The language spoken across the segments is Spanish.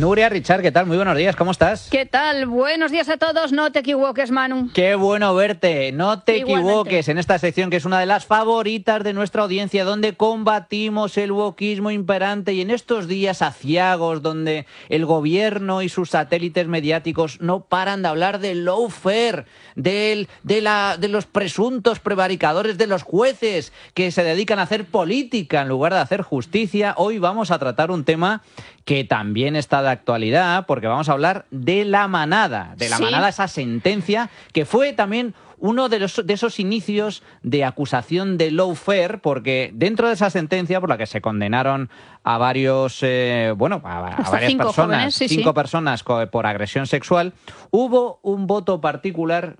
Nuria Richard, ¿qué tal? Muy buenos días, ¿cómo estás? ¿Qué tal? Buenos días a todos, no te equivoques, Manu. Qué bueno verte, no te equivoques en esta sección que es una de las favoritas de nuestra audiencia, donde combatimos el wokismo imperante y en estos días aciagos donde el gobierno y sus satélites mediáticos no paran de hablar del lawfare, de los presuntos prevaricadores de los jueces que se dedican a hacer política en lugar de hacer justicia. Hoy vamos a tratar un tema que también está de actualidad, porque vamos a hablar de La Manada, esa sentencia que fue también uno de esos inicios de acusación de lawfare, porque dentro de esa sentencia por la que se condenaron a varios, a varias personas, jóvenes, cinco personas por agresión sexual, hubo un voto particular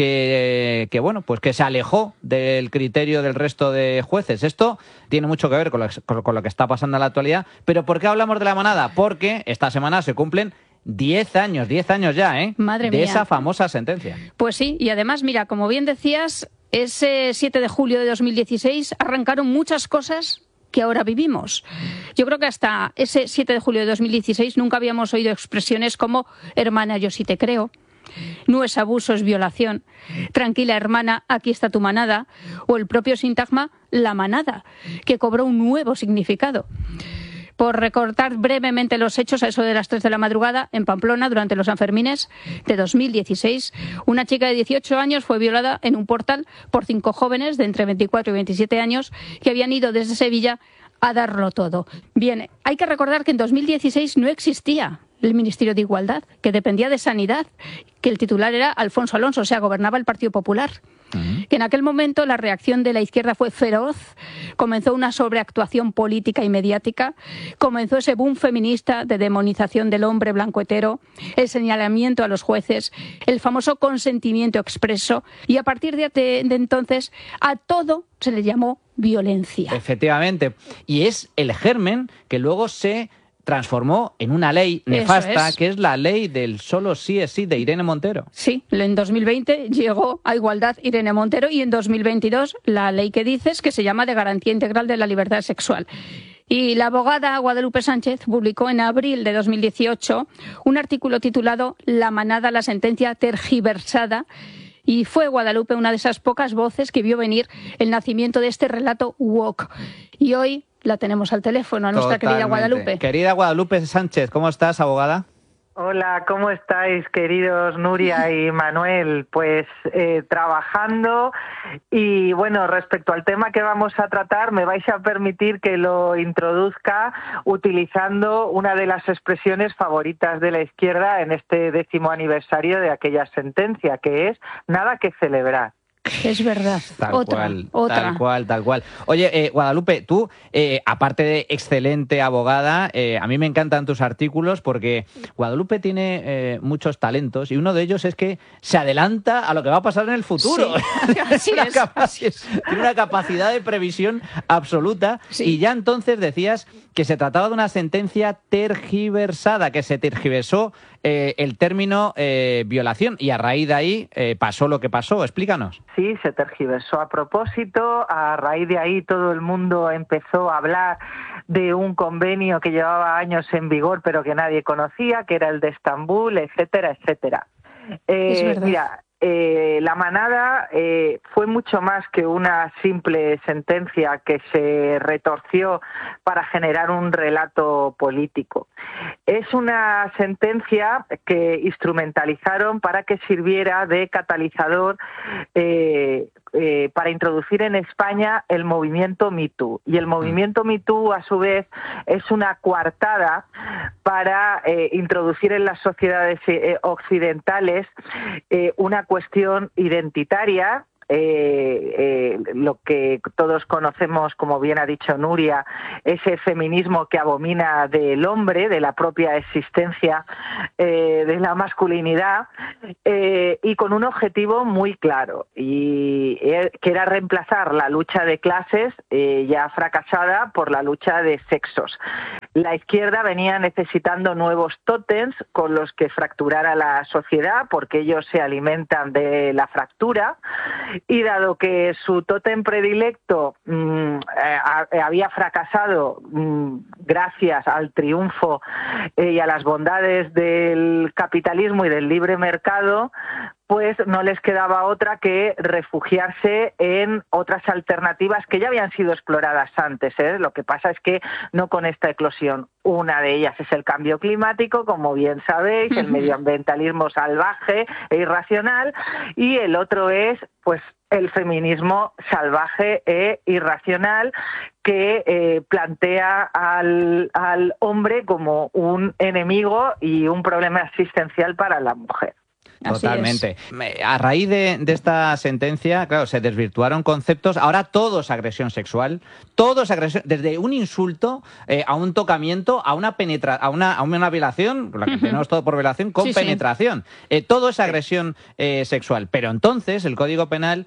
que se alejó del criterio del resto de jueces. Esto tiene mucho que ver con lo que está pasando en la actualidad. ¿Pero por qué hablamos de La Manada? Porque esta semana se cumplen 10 años ya, Madre de mía. esa famosa sentencia. Pues sí, y además, mira, como bien decías, ese 7 de julio de 2016 arrancaron muchas cosas que ahora vivimos. Yo creo que hasta ese 7 de julio de 2016 nunca habíamos oído expresiones como hermana, yo sí te creo, no es abuso, es violación, tranquila hermana, aquí está tu manada, o el propio sintagma la manada, que cobró un nuevo significado. Por recortar brevemente los hechos, a eso de las 3 de la madrugada, en Pamplona, durante los Sanfermines de 2016, una chica de 18 años fue violada en un portal por 5 jóvenes de entre 24 y 27 años que habían ido desde Sevilla a darlo todo. Bien, hay que recordar que en 2016 no existía el Ministerio de Igualdad, que dependía de Sanidad, que el titular era Alfonso Alonso, o sea, gobernaba el Partido Popular. Que en aquel momento la reacción de la izquierda fue feroz, comenzó una sobreactuación política y mediática, comenzó ese boom feminista de demonización del hombre blanco hetero, el señalamiento a los jueces, el famoso consentimiento expreso, y a partir de entonces a todo se le llamó violencia. Efectivamente, y es el germen que luego se transformó en una ley nefasta, que es la ley del solo sí es sí de Irene Montero. Sí, en 2020 llegó a igualdad Irene Montero y en 2022 la ley que dices, que se llama de Garantía Integral de la Libertad Sexual. Y la abogada Guadalupe Sánchez publicó en abril de 2018 un artículo titulado La Manada, la sentencia tergiversada, y fue Guadalupe una de esas pocas voces que vio venir el nacimiento de este relato woke. Y hoy la tenemos al teléfono, a nuestra querida Guadalupe. Querida Guadalupe Sánchez, ¿cómo estás, abogada? Hola, ¿cómo estáis, queridos Nuria y Manuel? Pues trabajando y bueno, respecto al tema que vamos a tratar, me vais a permitir que lo introduzca utilizando una de las expresiones favoritas de la izquierda en este 10º aniversario de aquella sentencia, que es nada que celebrar. Es verdad. Otra. Tal cual. Oye, Guadalupe, tú, aparte de excelente abogada, a mí me encantan tus artículos porque Guadalupe tiene muchos talentos y uno de ellos es que se adelanta a lo que va a pasar en el futuro. Sí, así es. Tiene una capacidad de previsión absoluta. Sí. Y ya entonces decías que se trataba de una sentencia tergiversada, que se tergiversó el término violación y a raíz de ahí pasó lo que pasó. Explícanos. Sí, se tergiversó a propósito. A raíz de ahí todo el mundo empezó a hablar de un convenio que llevaba años en vigor pero que nadie conocía, que era el de Estambul, etcétera, etcétera. Es verdad. Mira, La Manada fue mucho más que una simple sentencia que se retorció para generar un relato político. Es una sentencia que instrumentalizaron para que sirviera de catalizador para introducir en España el movimiento Me Too. Y el movimiento Me Too, a su vez, es una coartada para introducir en las sociedades occidentales una cuestión identitaria, lo que todos conocemos, como bien ha dicho Nuria, ese feminismo que abomina del hombre, de la propia existencia de la masculinidad, y con un objetivo muy claro, y que era reemplazar la lucha de clases ya fracasada por la lucha de sexos. La izquierda venía necesitando nuevos tótems con los que fracturar a la sociedad, porque ellos se alimentan de la fractura, y dado que su tótem predilecto había fracasado gracias al triunfo y a las bondades del capitalismo y del libre mercado, pues no les quedaba otra que refugiarse en otras alternativas que ya habían sido exploradas antes, ¿eh? Lo que pasa es que no con esta eclosión. Una de ellas es el cambio climático, como bien sabéis, el medioambientalismo salvaje e irracional, y el otro es, pues, el feminismo salvaje e irracional que plantea al hombre como un enemigo y un problema existencial para la mujer. Totalmente. A raíz de esta sentencia, claro, se desvirtuaron conceptos. Ahora todo es agresión sexual. Todo es agresión, desde un insulto a un tocamiento, a una violación, lo que tenemos todo por violación, con penetración. Todo es agresión sexual. Pero entonces el Código Penal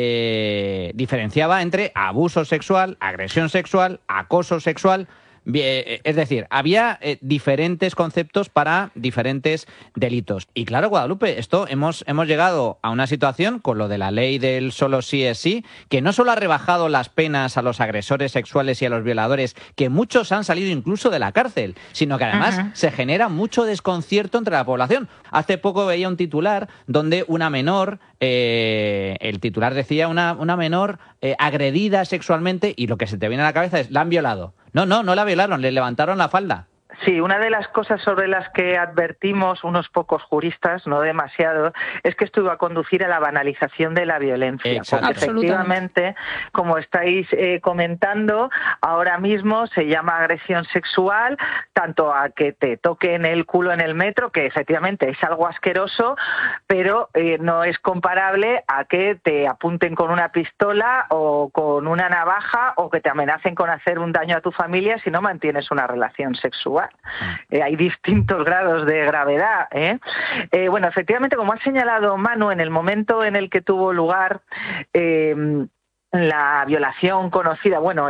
diferenciaba entre abuso sexual, agresión sexual, acoso sexual. Es decir, había diferentes conceptos para diferentes delitos. Y claro, Guadalupe, hemos llegado a una situación con lo de la ley del solo sí es sí, que no solo ha rebajado las penas a los agresores sexuales y a los violadores, que muchos han salido incluso de la cárcel, sino que además se genera mucho desconcierto entre la población. Hace poco veía un titular donde una menor, el titular decía una menor agredida sexualmente, y lo que se te viene a la cabeza es, la han violado. No la violaron, le levantaron la falda. Sí, una de las cosas sobre las que advertimos unos pocos juristas, no demasiado, es que esto iba a conducir a la banalización de la violencia. Porque efectivamente, como estáis comentando, ahora mismo se llama agresión sexual, tanto a que te toquen el culo en el metro, que efectivamente es algo asqueroso, pero no es comparable a que te apunten con una pistola o con una navaja o que te amenacen con hacer un daño a tu familia si no mantienes una relación sexual. Hay distintos grados de gravedad, ¿eh? Bueno, efectivamente, como ha señalado Manu, en el momento en el que tuvo lugar la violación conocida, bueno,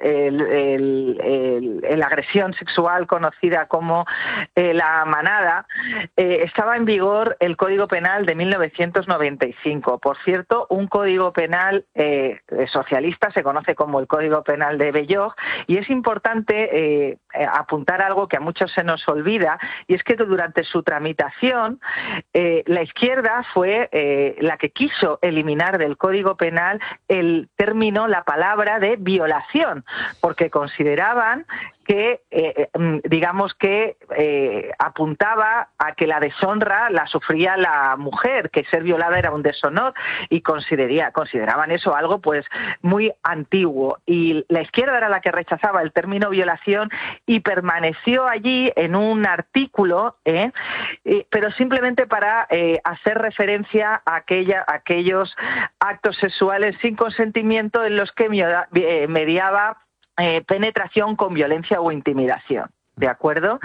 la agresión sexual conocida como la manada, estaba en vigor el Código Penal de 1995. Por cierto, un Código Penal socialista, se conoce como el Código Penal de Belloch, y es importante apuntar algo que a muchos se nos olvida, y es que durante su tramitación la izquierda fue la que quiso eliminar del Código Penal el término, la palabra de violación, porque consideraban que, apuntaba a que la deshonra la sufría la mujer, que ser violada era un deshonor, y consideraban eso algo pues muy antiguo. Y la izquierda era la que rechazaba el término violación y permaneció allí en un artículo, pero simplemente para hacer referencia a aquellos actos sexuales sin consentimiento en los que mediaba penetración con violencia o intimidación, ¿de acuerdo?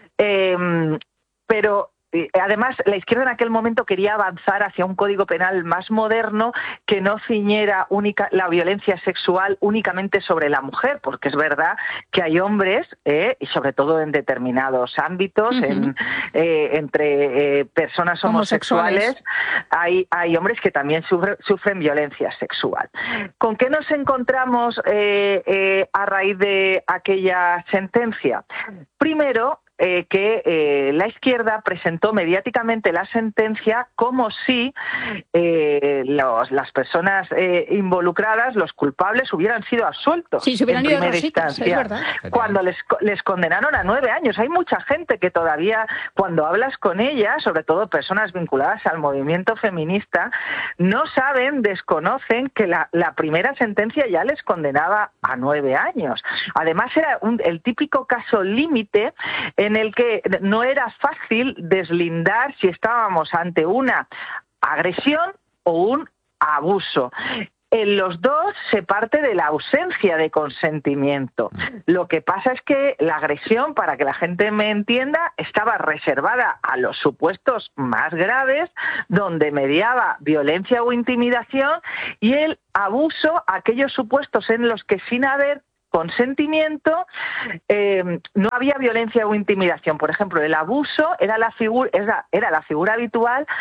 Pero además, la izquierda en aquel momento quería avanzar hacia un código penal más moderno que no ciñera la violencia sexual únicamente sobre la mujer, porque es verdad que hay hombres, y sobre todo en determinados ámbitos, entre personas homosexuales, hay hombres que también sufren violencia sexual. ¿Con qué nos encontramos a raíz de aquella sentencia? Primero, que la izquierda presentó mediáticamente la sentencia como si las personas involucradas, los culpables, hubieran sido absueltos en primera instancia, cuando les condenaron a 9 años. Hay mucha gente que todavía, cuando hablas con ella, sobre todo personas vinculadas al movimiento feminista, no saben, desconocen que la primera sentencia ya les condenaba a 9 años. Además, era el típico caso límite en el que no era fácil deslindar si estábamos ante una agresión o un abuso. En los dos se parte de la ausencia de consentimiento. Lo que pasa es que la agresión, para que la gente me entienda, estaba reservada a los supuestos más graves, donde mediaba violencia o intimidación, y el abuso, aquellos supuestos en los que sin haber consentimiento no había violencia o intimidación. Por ejemplo, el abuso era la figura habitual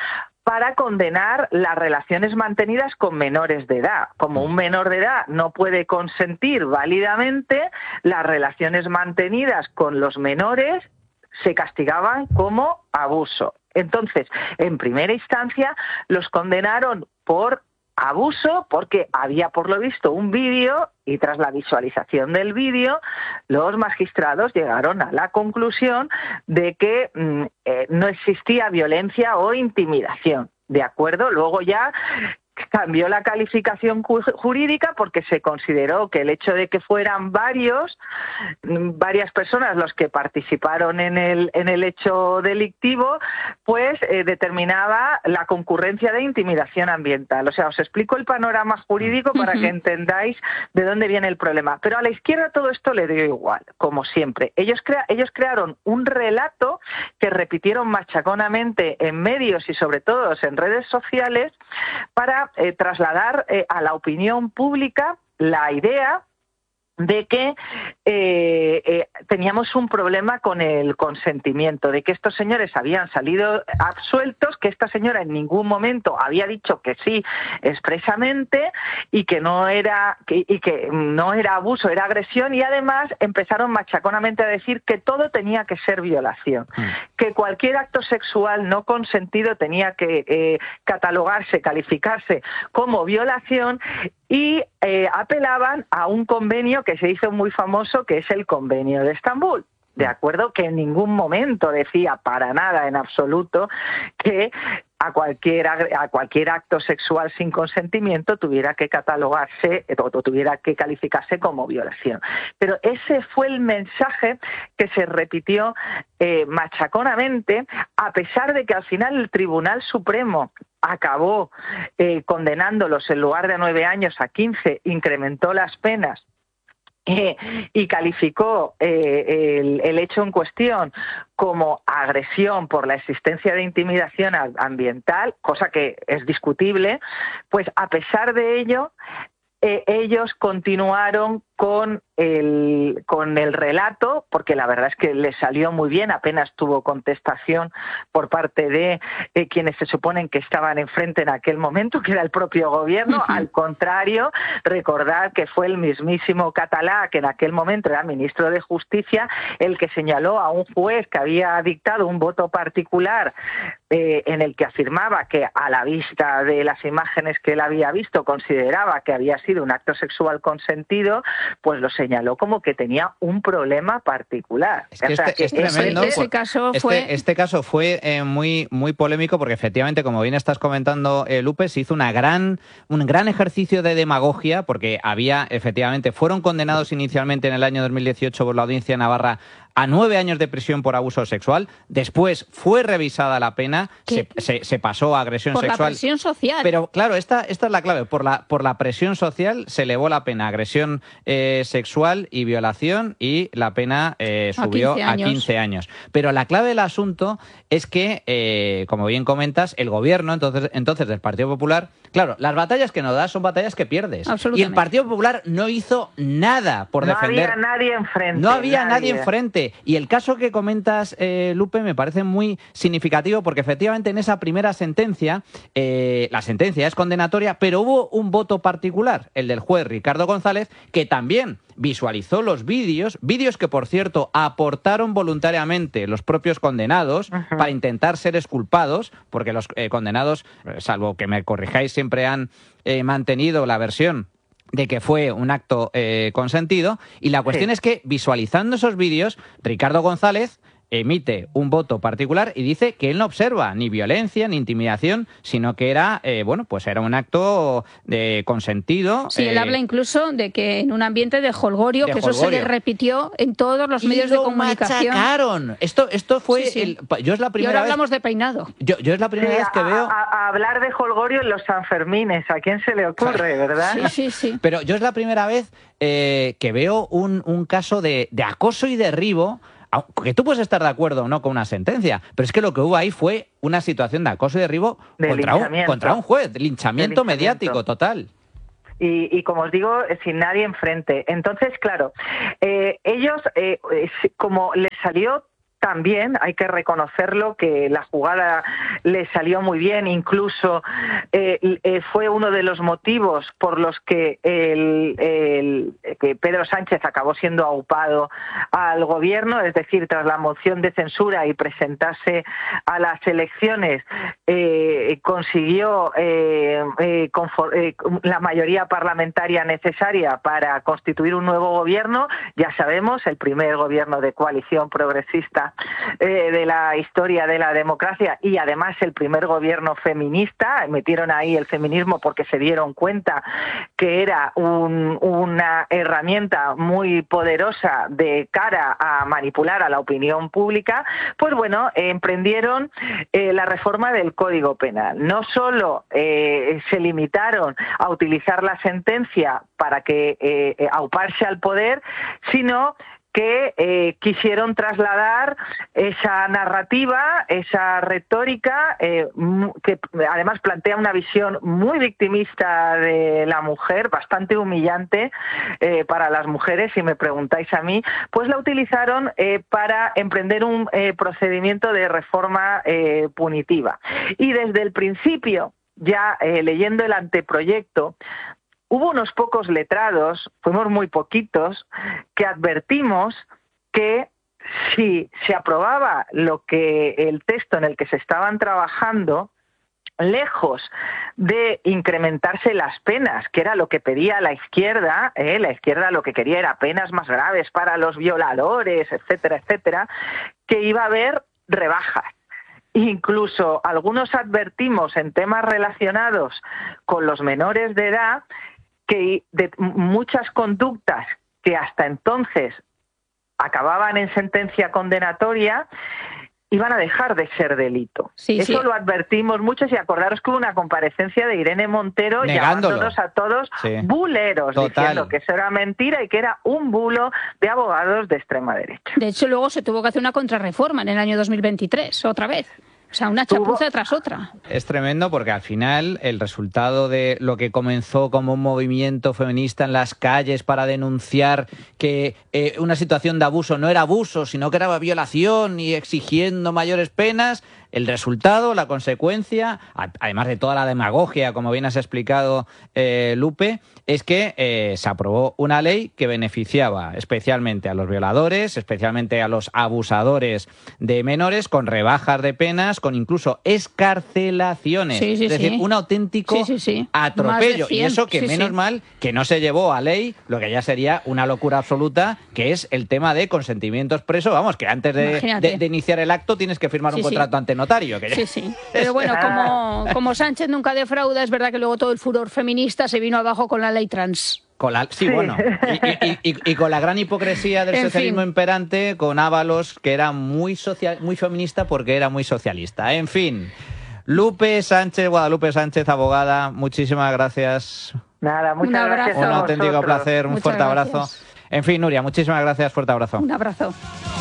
para condenar las relaciones mantenidas con menores de edad. Como un menor de edad no puede consentir válidamente, las relaciones mantenidas con los menores se castigaban como abuso. Entonces, en primera instancia, los condenaron por abuso porque había, por lo visto, un vídeo y tras la visualización del vídeo, los magistrados llegaron a la conclusión de que no existía violencia o intimidación. ¿De acuerdo? Luego ya cambió la calificación jurídica porque se consideró que el hecho de que fueran varias personas los que participaron en el hecho delictivo, pues determinaba la concurrencia de intimidación ambiental. O sea, os explico el panorama jurídico para que entendáis de dónde viene el problema. Pero a la izquierda todo esto le dio igual, como siempre. Ellos crearon un relato que repitieron machaconamente en medios y sobre todo en redes sociales para trasladar a la opinión pública la idea de que teníamos un problema con el consentimiento, de que estos señores habían salido absueltos, que esta señora en ningún momento había dicho que sí expresamente y que no era abuso, era agresión, y además empezaron machaconamente a decir que todo tenía que ser violación, que cualquier acto sexual no consentido tenía que catalogarse, calificarse como violación, y apelaban a un convenio que se hizo muy famoso, que es el Convenio de Estambul. De acuerdo, que en ningún momento decía para nada en absoluto que a cualquier acto sexual sin consentimiento tuviera que catalogarse o tuviera que calificarse como violación. Pero ese fue el mensaje que se repitió machaconamente, a pesar de que al final el Tribunal Supremo acabó condenándolos en lugar de 9 años a 15, incrementó las penas y calificó el hecho en cuestión como agresión por la existencia de intimidación ambiental, cosa que es discutible. Pues a pesar de ello, ellos continuaron con el relato, porque la verdad es que les salió muy bien, apenas tuvo contestación por parte de quienes se suponen que estaban enfrente en aquel momento, que era el propio gobierno. Al contrario, recordad que fue el mismísimo Català, que en aquel momento era ministro de Justicia, el que señaló a un juez que había dictado un voto particular en el que afirmaba que, a la vista de las imágenes que él había visto, consideraba que había sido un acto sexual consentido, pues lo señaló como que tenía un problema particular. Es que es tremendo. Este caso fue muy, muy polémico porque efectivamente, como bien estás comentando, Lupe, se hizo un gran ejercicio de demagogia porque fueron condenados inicialmente en el año 2018 por la Audiencia de Navarra a 9 años de prisión por abuso sexual. Después fue revisada la pena, se pasó a agresión sexual. Por la presión social. Pero claro, esta es la clave. Por la presión social se elevó la pena, agresión sexual y violación, y la pena subió a 15 años. Pero la clave del asunto es que, como bien comentas, el gobierno entonces del Partido Popular, claro, las batallas que nos das son batallas que pierdes. Y el Partido Popular no hizo nada por defender. No había nadie enfrente. No había nadie enfrente. Y el caso que comentas, Lupe, me parece muy significativo porque efectivamente en esa primera sentencia, la sentencia es condenatoria, pero hubo un voto particular, el del juez Ricardo González, que también visualizó los vídeos que, por cierto, aportaron voluntariamente los propios condenados para intentar ser exculpados, porque los condenados, salvo que me corrijáis, siempre han mantenido la versión de que fue un acto consentido, y la cuestión es que, visualizando esos vídeos, Ricardo González emite un voto particular y dice que él no observa ni violencia ni intimidación, sino que era era un acto de consentido. Sí, él habla incluso de que en un ambiente de jolgorio, que eso se le repitió en todos los medios de comunicación. Machacaron. Esto fue yo es la primera y ahora hablamos de peinado. Yo es la primera vez que veo a hablar de jolgorio en los Sanfermines. ¿A quién se le ocurre, verdad? Sí. Pero yo es la primera vez que veo un caso de acoso y derribo. Que tú puedes estar de acuerdo o no con una sentencia, pero es que lo que hubo ahí fue una situación de acoso y derribo contra un juez, linchamiento mediático total. Y como os digo, sin nadie enfrente. Entonces, claro, ellos, como les salió también hay que reconocerlo, que la jugada le salió muy bien, incluso fue uno de los motivos por los que que Pedro Sánchez acabó siendo aupado al gobierno, es decir, tras la moción de censura y presentarse a las elecciones, consiguió la mayoría parlamentaria necesaria para constituir un nuevo gobierno. Ya sabemos, el primer gobierno de coalición progresista de la historia de la democracia, y además el primer gobierno feminista. Metieron ahí el feminismo porque se dieron cuenta que era una herramienta muy poderosa de cara a manipular a la opinión pública. Pues bueno, emprendieron la reforma del Código Penal. No solo se limitaron a utilizar la sentencia para que auparse al poder, sino que quisieron trasladar esa narrativa, esa retórica, que además plantea una visión muy victimista de la mujer, bastante humillante para las mujeres, si me preguntáis a mí, pues la utilizaron para emprender un procedimiento de reforma punitiva. Y desde el principio, ya leyendo el anteproyecto, hubo unos pocos letrados, fuimos muy poquitos, que advertimos que si se aprobaba el texto en el que se estaban trabajando, lejos de incrementarse las penas, que era lo que pedía la izquierda lo que quería era penas más graves para los violadores, etcétera, etcétera, que iba a haber rebajas. Incluso algunos advertimos en temas relacionados con los menores de edad que de muchas conductas que hasta entonces acababan en sentencia condenatoria iban a dejar de ser delito. Sí, Eso sí. lo advertimos muchos, y acordaros que hubo una comparecencia de Irene Montero negándolo, llamándonos a todos buleros, total, diciendo que eso era mentira y que era un bulo de abogados de extrema derecha. De hecho, luego se tuvo que hacer una contrarreforma en el año 2023, otra vez. O sea, una chapuza tras otra. Es tremendo porque al final el resultado de lo que comenzó como un movimiento feminista en las calles para denunciar que una situación de abuso no era abuso, sino que era violación, y exigiendo mayores penas, el resultado, la consecuencia, además de toda la demagogia, como bien has explicado, Lupe, es que se aprobó una ley que beneficiaba especialmente a los violadores, especialmente a los abusadores de menores, con rebajas de penas, con incluso escarcelaciones. Sí, sí, es decir, sí. un auténtico atropello. Y eso que menos mal que no se llevó a ley lo que ya sería una locura absoluta, que es el tema de consentimiento expreso. Vamos, que antes de iniciar el acto tienes que firmar un contrato ante notario. Que Sí, sí. Pero bueno, como Sánchez nunca defrauda, es verdad que luego todo el furor feminista se vino abajo con la ley trans. Bueno, y con la gran hipocresía del socialismo imperante, con Ábalos, que era muy feminista porque era muy socialista. En fin, Guadalupe Sánchez, abogada, muchísimas gracias. Nada, muchas gracias. Un auténtico placer, un fuerte abrazo. En fin, Nuria, muchísimas gracias, fuerte abrazo. Un abrazo.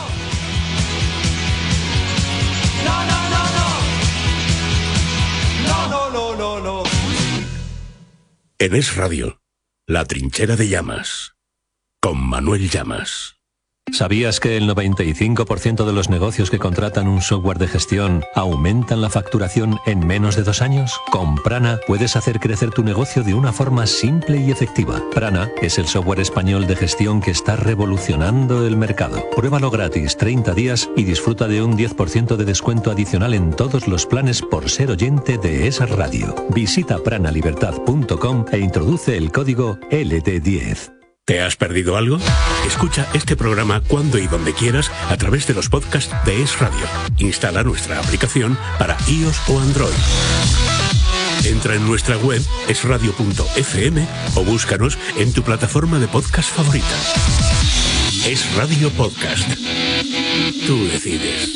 No. En Es Radio, La Trinchera de Llamas, con Manuel Llamas. ¿Sabías que el 95% de los negocios que contratan un software de gestión aumentan la facturación en menos de 2 años? Con Prana puedes hacer crecer tu negocio de una forma simple y efectiva. Prana es el software español de gestión que está revolucionando el mercado. Pruébalo gratis 30 días y disfruta de un 10% de descuento adicional en todos los planes por ser oyente de Es Radio. Visita pranalibertad.com e introduce el código LT10. ¿Te has perdido algo? Escucha este programa cuando y donde quieras a través de los podcasts de Es Radio. Instala nuestra aplicación para iOS o Android. Entra en nuestra web esradio.fm o búscanos en tu plataforma de podcast favorita. Es Radio Podcast. Tú decides.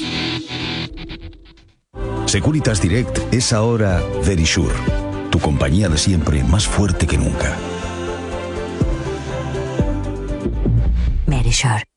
Securitas Direct es ahora Verisure, tu compañía de siempre más fuerte que nunca. Verisure.